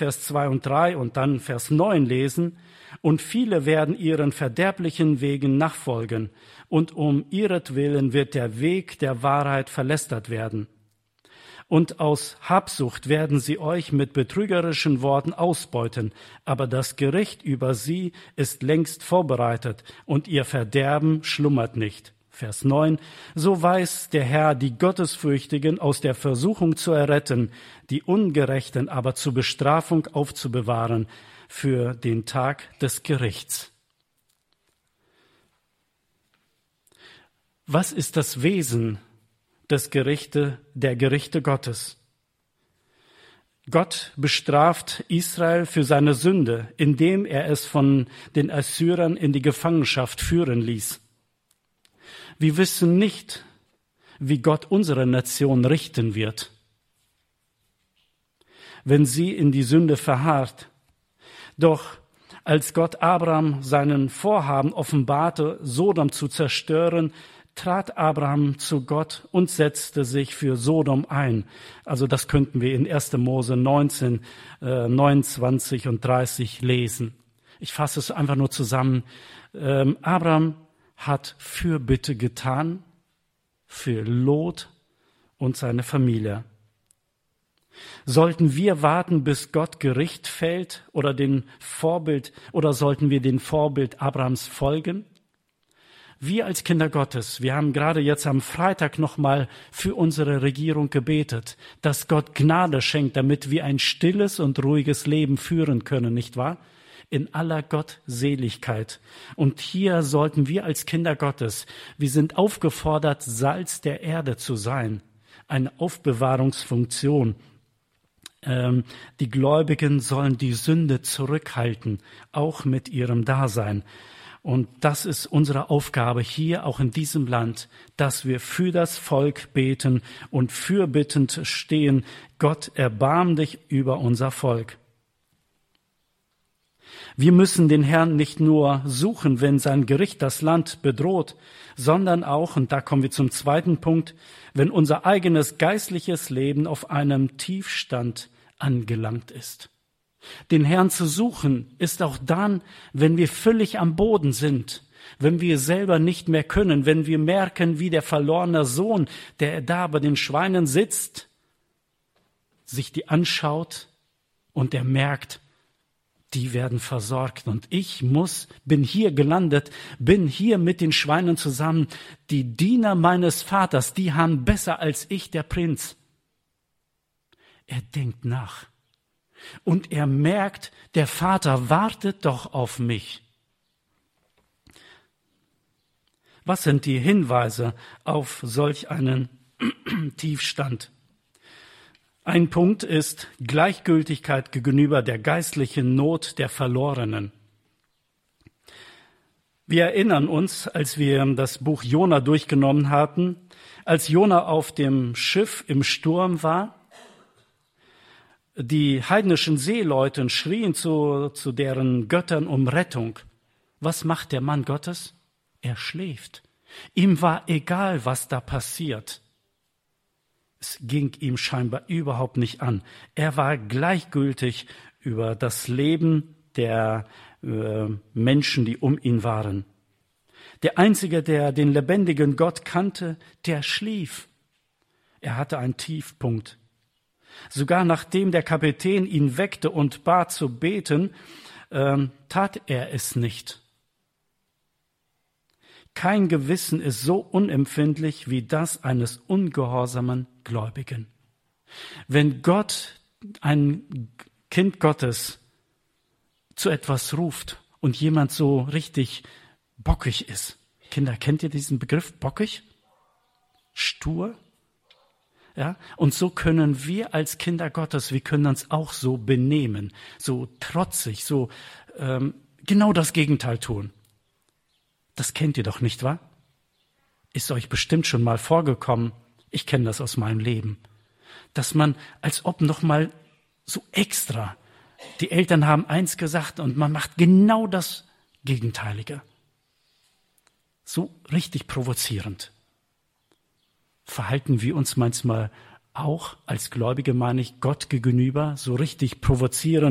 Vers 2 und 3 und dann Vers 9 lesen, und viele werden ihren verderblichen Wegen nachfolgen, und um ihretwillen wird der Weg der Wahrheit verlästert werden. Und aus Habsucht werden sie euch mit betrügerischen Worten ausbeuten, aber das Gericht über sie ist längst vorbereitet, und ihr Verderben schlummert nicht. Vers 9, so weiß der Herr die Gottesfürchtigen aus der Versuchung zu erretten, die Ungerechten aber zur Bestrafung aufzubewahren für den Tag des Gerichts. Was ist das Wesen der Gerichte Gottes? Gott bestraft Israel für seine Sünde, indem er es von den Assyrern in die Gefangenschaft führen ließ. Wir wissen nicht, wie Gott unsere Nation richten wird, wenn sie in die Sünde verharrt. Doch als Gott Abraham seinen Vorhaben offenbarte, Sodom zu zerstören, trat Abraham zu Gott und setzte sich für Sodom ein. Also das könnten wir in 1. Mose 19, 29 und 30 lesen. Ich fasse es einfach nur zusammen. Abraham hat Fürbitte getan für Lot und seine Familie. Sollten wir warten, bis Gott Gericht fällt oder sollten wir dem Vorbild Abrahams folgen? Wir als Kinder Gottes, wir haben gerade jetzt am Freitag nochmal für unsere Regierung gebetet, dass Gott Gnade schenkt, damit wir ein stilles und ruhiges Leben führen können, nicht wahr? In aller Gottseligkeit. Und hier sollten wir als Kinder Gottes, wir sind aufgefordert, Salz der Erde zu sein, eine Aufbewahrungsfunktion. Die Gläubigen sollen die Sünde zurückhalten, auch mit ihrem Dasein. Und das ist unsere Aufgabe hier, auch in diesem Land, dass wir für das Volk beten und fürbittend stehen. Gott, erbarm dich über unser Volk. Wir müssen den Herrn nicht nur suchen, wenn sein Gericht das Land bedroht, sondern auch, und da kommen wir zum zweiten Punkt, wenn unser eigenes geistliches Leben auf einem Tiefstand angelangt ist. Den Herrn zu suchen ist auch dann, wenn wir völlig am Boden sind, wenn wir selber nicht mehr können, wenn wir merken, wie der verlorene Sohn, der da bei den Schweinen sitzt, sich die anschaut und er merkt, die werden versorgt und ich bin hier gelandet, bin hier mit den Schweinen zusammen. Die Diener meines Vaters, die haben besser als ich, der Prinz. Er denkt nach und er merkt, der Vater wartet doch auf mich. Was sind die Hinweise auf solch einen Tiefstand? Ein Punkt ist Gleichgültigkeit gegenüber der geistlichen Not der Verlorenen. Wir erinnern uns, als wir das Buch Jona durchgenommen hatten, als Jona auf dem Schiff im Sturm war, die heidnischen Seeleute schrien zu deren Göttern um Rettung. Was macht der Mann Gottes? Er schläft. Ihm war egal, was da passiert. Es ging ihm scheinbar überhaupt nicht an. Er war gleichgültig über das Leben der Menschen, die um ihn waren. Der Einzige, der den lebendigen Gott kannte, der schlief. Er hatte einen Tiefpunkt. Sogar nachdem der Kapitän ihn weckte und bat zu beten, tat er es nicht. Kein Gewissen ist so unempfindlich wie das eines ungehorsamen Gläubigen. Wenn Gott ein Kind Gottes zu etwas ruft und jemand so richtig bockig ist. Kinder, kennt ihr diesen Begriff bockig? Stur? Ja? Und so können wir als Kinder Gottes, wir können uns auch so benehmen, so trotzig, so genau das Gegenteil tun. Das kennt ihr doch, nicht wahr? Ist euch bestimmt schon mal vorgekommen, ich kenne das aus meinem Leben, dass man als ob noch mal so extra, die Eltern haben eins gesagt und man macht genau das Gegenteilige. So richtig provozierend. Verhalten wir uns manchmal auch als Gläubige, meine ich, Gott gegenüber, so richtig provozierend,